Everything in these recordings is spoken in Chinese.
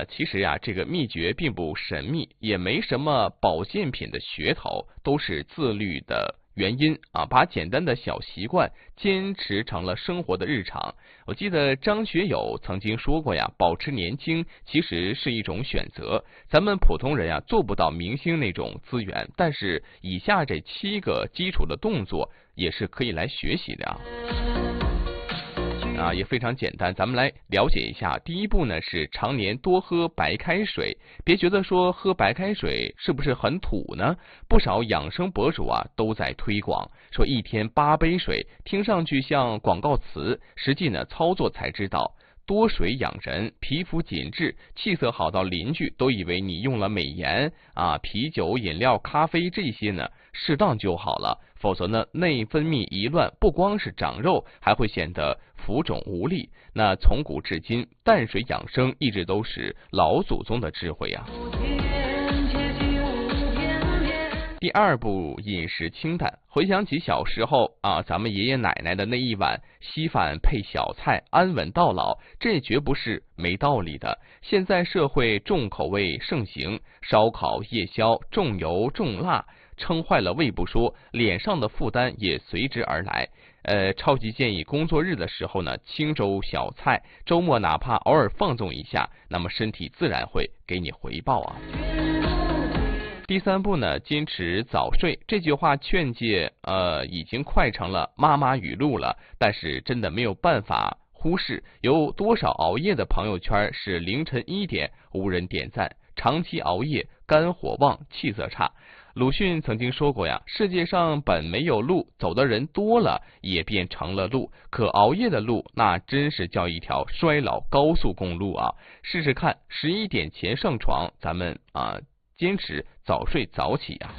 其实呀，这个秘诀并不神秘，也没什么保健品的噱头，都是自律的原因啊，把简单的小习惯坚持成了生活的日常。我记得张学友曾经说过呀，保持年轻其实是一种选择。咱们普通人呀做不到明星那种资源，但是以下这7个基础的动作也是可以来学习的啊，也非常简单，咱们来了解一下。第一步呢是常年多喝白开水，别觉得说喝白开水是不是很土呢？不少养生博主啊都在推广，说一天8杯水，听上去像广告词，实际呢操作才知道。多水养人，皮肤紧致，气色好到邻居都以为你用了美颜啊！啤酒、饮料、咖啡这些呢，适当就好了，否则呢，内分泌一乱，不光是长肉，还会显得浮肿无力。那从古至今，淡水养生一直都是老祖宗的智慧啊。第2步，饮食清淡。回想起小时候啊，咱们爷爷奶奶的那一碗稀饭配小菜，安稳到老，这绝不是没道理的。现在社会重口味盛行，烧烤、夜宵，重油重辣，撑坏了胃不说，脸上的负担也随之而来。超级建议工作日的时候呢，清粥小菜，周末哪怕偶尔放纵一下，那么身体自然会给你回报啊。第3步呢，坚持早睡。这句话劝诫已经快成了妈妈语录了，但是真的没有办法忽视，有多少熬夜的朋友圈是凌晨1点无人点赞，长期熬夜肝火旺，气色差。鲁迅曾经说过呀，世界上本没有路，走的人多了也变成了路，可熬夜的路那真是叫一条衰老高速公路啊！试试看，11点前上床，咱们坚持早睡早起啊。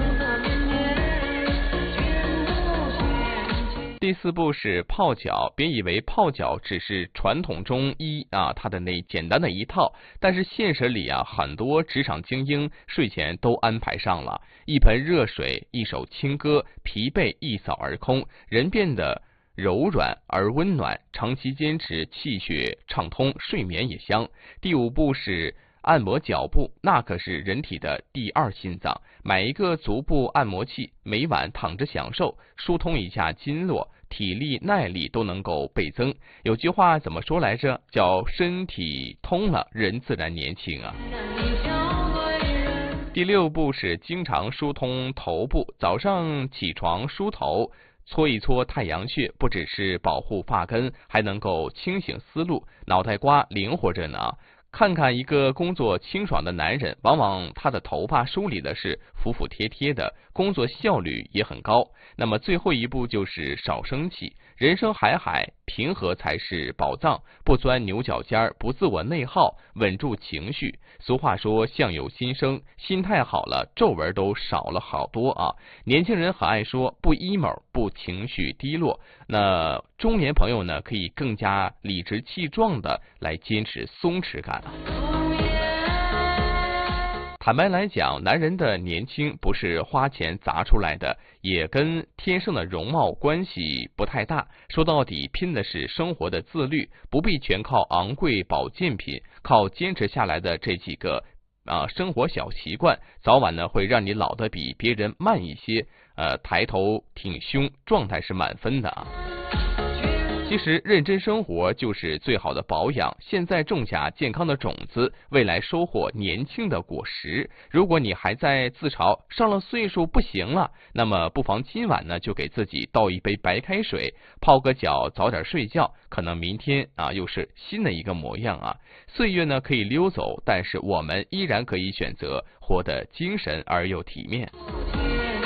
第4步是泡脚，别以为泡脚只是传统中医它的那简单的一套，但是现实里很多职场精英睡前都安排上了一盆热水，一首轻歌，疲惫一扫而空，人变得柔软而温暖，长期坚持气血畅通，睡眠也香。第5步是按摩脚部，那可是人体的第2心脏，买一个足部按摩器，每晚躺着享受，疏通一下经络，体力耐力都能够倍增。有句话怎么说来着？叫身体通了，人自然年轻啊。第6步是经常疏通头部，早上起床梳头，搓一搓太阳穴，不只是保护发根，还能够清醒思路，脑袋瓜灵活着呢。看看一个工作清爽的男人，往往他的头发梳理的是服服帖帖的，工作效率也很高。那么最后一步就是少生气，人生海海，平和才是宝藏，不钻牛角尖，不自我内耗，稳住情绪。俗话说相由心生，心态好了，皱纹都少了好多啊。年轻人很爱说不 emo， 不情绪低落，那中年朋友呢，可以更加理直气壮的来坚持松弛感。坦白来讲，男人的年轻不是花钱砸出来的，也跟天生的容貌关系不太大。说到底，拼的是生活的自律，不必全靠昂贵保健品，靠坚持下来的这几个生活小习惯，早晚呢会让你老得比别人慢一些，抬头挺胸，状态是满分的啊。其实认真生活就是最好的保养，现在种下健康的种子，未来收获年轻的果实。如果你还在自嘲上了岁数不行了，那么不妨今晚呢就给自己倒一杯白开水，泡个脚，早点睡觉，可能明天又是新的一个模样啊。岁月呢可以溜走，但是我们依然可以选择活得精神而又体面。